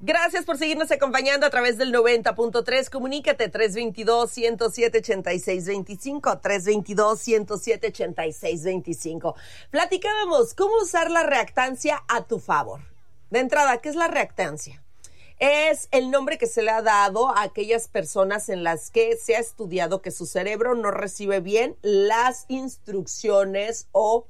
Gracias por seguirnos acompañando a través del 90.3. Comunícate 322-107-8625, 322-107-8625. Platicábamos cómo usar la reactancia a tu favor. De entrada, ¿qué es la reactancia? Es el nombre que se le ha dado a aquellas personas en las que se ha estudiado que su cerebro no recibe bien las instrucciones o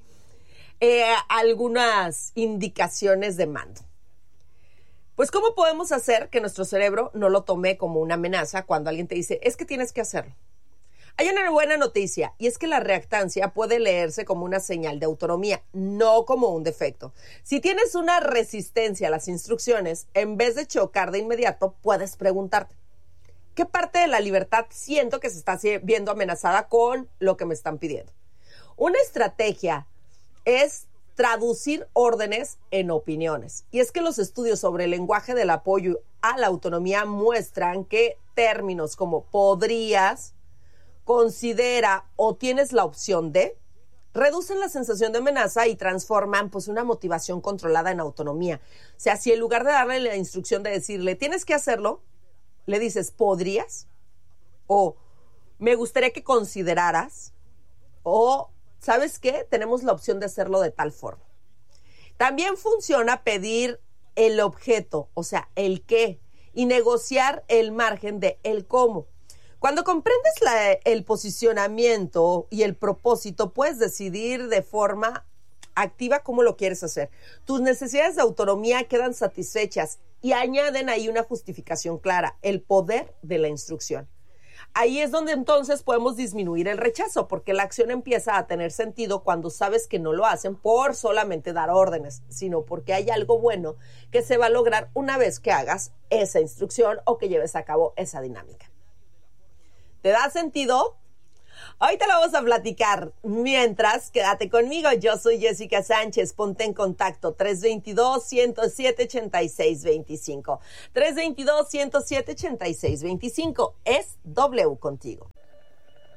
algunas indicaciones de mando. Pues, ¿cómo podemos hacer que nuestro cerebro no lo tome como una amenaza cuando alguien te dice, es que tienes que hacerlo? Hay una buena noticia, y es que la reactancia puede leerse como una señal de autonomía, no como un defecto. Si tienes una resistencia a las instrucciones, en vez de chocar de inmediato, puedes preguntarte, ¿qué parte de la libertad siento que se está viendo amenazada con lo que me están pidiendo? Una estrategia es traducir órdenes en opiniones. Y es que los estudios sobre el lenguaje del apoyo a la autonomía muestran que términos como podrías, considera o tienes la opción de, reducen la sensación de amenaza y transforman pues una motivación controlada en autonomía. O sea, si en lugar de darle la instrucción de decirle, tienes que hacerlo, le dices, ¿podrías? O me gustaría que consideraras, o ¿sabes qué? Tenemos la opción de hacerlo de tal forma. También funciona pedir el objeto, o sea, el qué, y negociar el margen de el cómo. Cuando comprendes el posicionamiento y el propósito, puedes decidir de forma activa cómo lo quieres hacer. Tus necesidades de autonomía quedan satisfechas y añaden ahí una justificación clara, el poder de la instrucción. Ahí es donde entonces podemos disminuir el rechazo, porque la acción empieza a tener sentido cuando sabes que no lo hacen por solamente dar órdenes, sino porque hay algo bueno que se va a lograr una vez que hagas esa instrucción o que lleves a cabo esa dinámica. ¿Te da sentido? Hoy te lo vamos a platicar. Mientras, quédate conmigo. Yo soy Jessica Sánchez. Ponte en contacto. 322-107-8625. 322-107-8625. Es W contigo.